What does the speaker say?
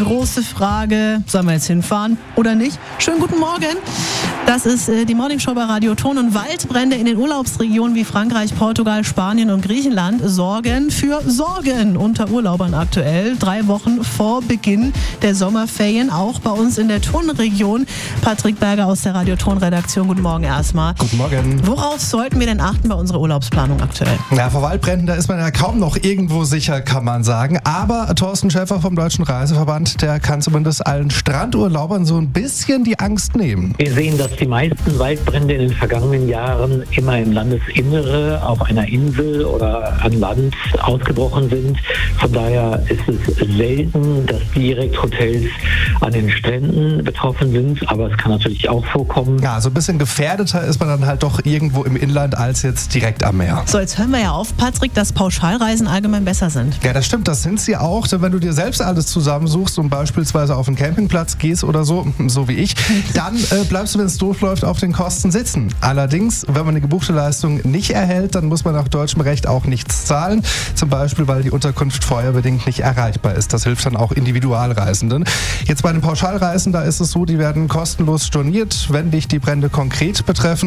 große Frage, sollen wir jetzt hinfahren oder nicht? Schönen guten Morgen. Das ist die Morningshow bei Radio Ton und Waldbrände in den Urlaubsregionen wie Frankreich, Portugal, Spanien und Griechenland sorgen für Sorgen unter Urlaubern aktuell. 3 Wochen vor Beginn der Sommerferien, auch bei uns in der Tonregion. Patrick Berger aus der Radio Ton Redaktion. Guten Morgen erstmal. Guten Morgen. Worauf sollten wir denn achten bei unserer Urlaubsplanung aktuell? Ja, vor Waldbränden, da ist man ja kaum noch irgendwo sicher, kann man sagen. Aber Thorsten Schäfer vom Deutschen Reiseverband, der kann zumindest allen Strandurlaubern so ein bisschen die Angst nehmen. Wir sehen, dass die meisten Waldbrände in den vergangenen Jahren immer im Landesinnere, auf einer Insel oder an Land ausgebrochen sind. Von daher ist es selten, dass direkt Hotels an den Stränden betroffen sind, aber es kann natürlich auch vorkommen. Ja, so ein bisschen gefährdeter ist man dann halt doch irgendwo im Inland als jetzt direkt am Meer. So, jetzt hören wir ja auf, Patrick, dass Pauschalreisen allgemein besser sind. Ja, das stimmt, das sind sie auch. Denn wenn du dir selbst alles zusammensuchst und beispielsweise auf einen Campingplatz gehst oder so wie ich, dann bleibst du, wenn es durchläuft, auf den Kosten sitzen. Allerdings, wenn man eine gebuchte Leistung nicht erhält, dann muss man nach deutschem Recht auch nichts zahlen. Zum Beispiel, weil die Unterkunft feuerbedingt nicht erreichbar ist. Das hilft dann auch Individualreisenden. Jetzt bei den Pauschalreisen, da ist es so, die werden kostenlos storniert, wenn dich die Brände konkret betreffen.